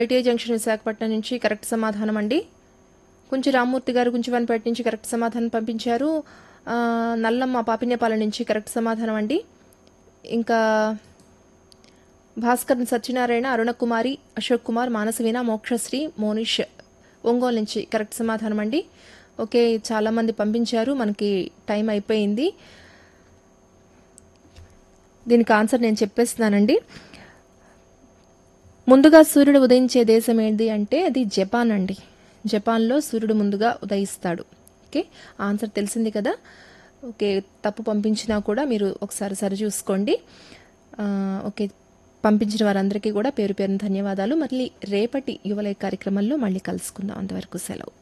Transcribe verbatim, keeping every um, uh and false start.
ITI junction Visakhapatnam నుంచి correct సమాధానం అండి. కుంచి రామ్మూర్తి గారు గుంచివన్పేట నుంచి కరెక్ట్ సమాధానం పంపించారు. ఆ, నల్లమ్మ పాపినేపాలెం నుంచి కరెక్ట్ సమాధానం అండి. ఇంకా భాస్కర్ సత్యనారాయణ, అరుణకుమారి, అశోక్ కుమార్, మానసవీణ, మోక్షశ్రీ, మోనిష్ ఒంగోలు నుంచి కరెక్ట్ సమాధానం అండి. ఓకే, చాలామంది పంపించారు, మనకి టైం అయిపోయింది. దీనికి ఆన్సర్ నేను చెప్పేస్తున్నానండి. ముందుగా సూర్యుడు ఉదయించే దేశం ఏంటి అంటే అది జపాన్ అండి. జపాన్లో సూర్యుడు ముందుగా ఉదయిస్తాడు. ఓకే, ఆన్సర్ తెలిసింది కదా. ఓకే, తప్పు పంపించినా కూడా మీరు ఒకసారి సరి చూసుకోండి. ఆ, ఓకే, పంపించిన వారందరికీ కూడా పేరు పేరున ధన్యవాదాలు. మళ్ళీ రేపటి యువలయ కార్యక్రమంలో మళ్ళీ కలుసుకుందాం. అంతవరకు సెలవు.